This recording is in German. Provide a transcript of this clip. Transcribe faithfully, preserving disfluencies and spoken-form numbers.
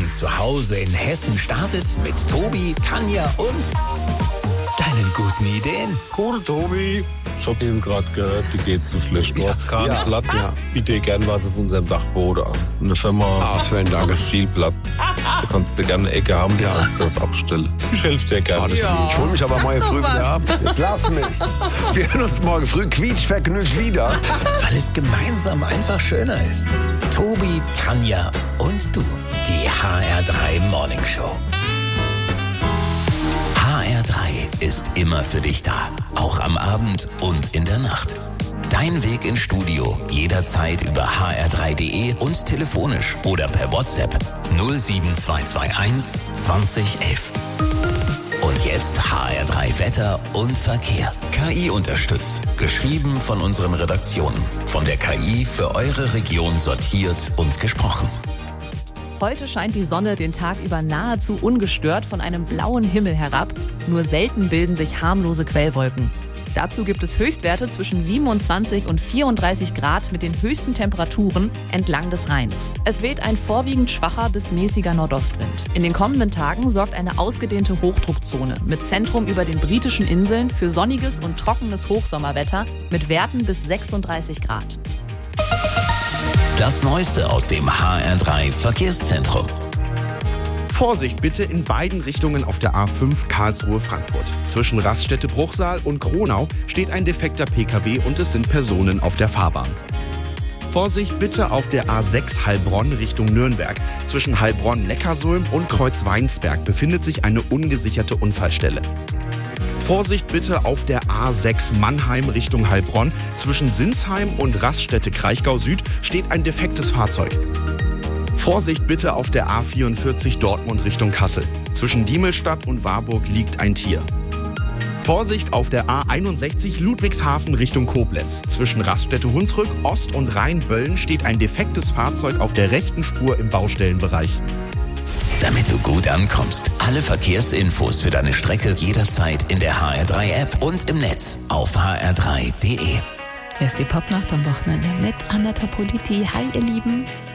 Abend zu Hause in Hessen startet mit Tobi, Tanja und deinen guten Ideen. Cool, Tobi. Ich hab eben gerade gehört, die geht zu schlecht. Du Ja, hast keinen ja. Platz. Ja. Biete dir gern was auf unserem Dachboden an. Eine Firma Ah, Sven, danke. hat viel Platz. Du kannst dir gerne eine Ecke haben, Ja. kannst das abstellen. Ich helfe dir gerne. Ah, das Ja. Ich hol mich aber morgen früh wieder ab. Jetzt lass mich. Wir hören uns morgen früh quietschvergnügt wieder. Weil es gemeinsam einfach schöner ist. Tobi, Tanja und du. Die H R drei Morning Show. H R drei ist immer für dich da. Auch am Abend und in der Nacht. Dein Weg ins Studio jederzeit über h r drei punkt d e und telefonisch oder per WhatsApp null sieben zwei zwei eins zwanzig elf. Und jetzt H R drei Wetter und Verkehr. K I unterstützt. Geschrieben von unseren Redaktionen. Von der K I für eure Region sortiert und gesprochen. Heute scheint die Sonne den Tag über nahezu ungestört von einem blauen Himmel herab. Nur selten bilden sich harmlose Quellwolken. Dazu gibt es Höchstwerte zwischen siebenundzwanzig und vierunddreißig Grad mit den höchsten Temperaturen entlang des Rheins. Es weht ein vorwiegend schwacher bis mäßiger Nordostwind. In den kommenden Tagen sorgt eine ausgedehnte Hochdruckzone mit Zentrum über den britischen Inseln für sonniges und trockenes Hochsommerwetter mit Werten bis sechsunddreißig Grad. Das Neueste aus dem H R drei Verkehrszentrum. Vorsicht bitte in beiden Richtungen auf der A fünf Karlsruhe-Frankfurt. Zwischen Raststätte-Bruchsal und Kronau steht ein defekter P K W und es sind Personen auf der Fahrbahn. Vorsicht bitte auf der A sechs Heilbronn Richtung Nürnberg. Zwischen Heilbronn-Neckarsulm und Kreuzweinsberg befindet sich eine ungesicherte Unfallstelle. Vorsicht bitte auf der A sechs Mannheim Richtung Heilbronn. Zwischen Sinsheim und Raststätte-Kraichgau Süd steht ein defektes Fahrzeug. Vorsicht bitte auf der A vierundvierzig Dortmund Richtung Kassel. Zwischen Diemelstadt und Warburg liegt ein Tier. Vorsicht auf der A einundsechzig Ludwigshafen Richtung Koblenz. Zwischen Raststätte Hunsrück, Ost- und Rheinböllen steht ein defektes Fahrzeug auf der rechten Spur im Baustellenbereich. Damit du gut ankommst. Alle Verkehrsinfos für deine Strecke jederzeit in der H R drei App und im Netz auf h r drei punkt d e. Hier ist die Popnacht am Wochenende mit Anna Topoliti. Hi, ihr Lieben.